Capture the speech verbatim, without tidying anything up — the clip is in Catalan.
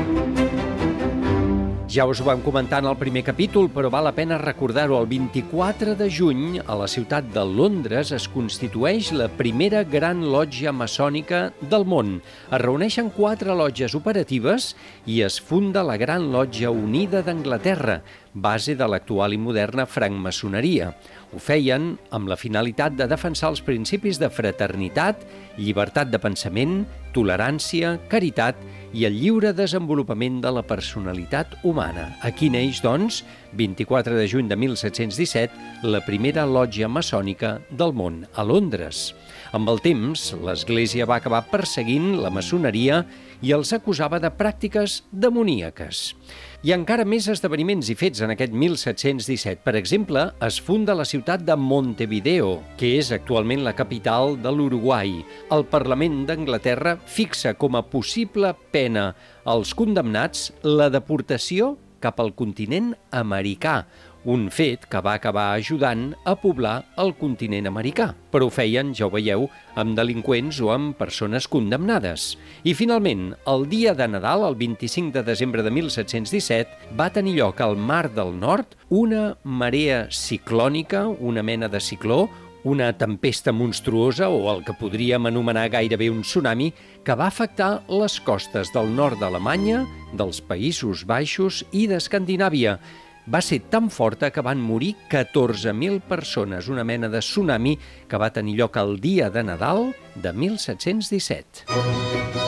Ja us ho vam comentar en el primer capítol, però val la pena recordar-ho. El vint-i-quatre de juny, a la ciutat de Londres, es constitueix la primera gran lòtgia maçònica del món. Es reuneixen quatre lòtgies operatives i es funda la Gran Lòtgia Unida d'Anglaterra, base de l'actual i moderna francmaçoneria. Ho feien amb la finalitat de defensar els principis de fraternitat, llibertat de pensament, tolerància, caritat i el lliure desenvolupament de la personalitat humana. Aquí neix, doncs, vint-i-quatre de juny de mil set-cents disset, la primera lòtgia maçònica del món, a Londres. Amb el temps, l'Església va acabar perseguint la maçoneria i els acusava de pràctiques demoníaques. Hi ha encara més esdeveniments i fets en aquest mil set-cents disset. Per exemple, es funda la ciutat de Montevideo, que és actualment la capital de l'Uruguai. El Parlament d'Anglaterra fixa com a possible pena als condemnats la deportació cap al continent americà, un fet que va acabar ajudant a poblar el continent americà. Però ho feien, ja ho veieu, amb delinqüents o amb persones condemnades. I finalment, el dia de Nadal, el vint-i-cinc de desembre de mil set-cents disset, va tenir lloc al Mar del Nord una marea ciclònica, una mena de cicló, una tempesta monstruosa, o el que podríem anomenar gairebé un tsunami, que va afectar les costes del nord d'Alemanya, dels Països Baixos i d'Escandinàvia. Va ser tan forta que van morir catorze mil persones, una mena de tsunami que va tenir lloc el dia de Nadal de mil set-cents disset.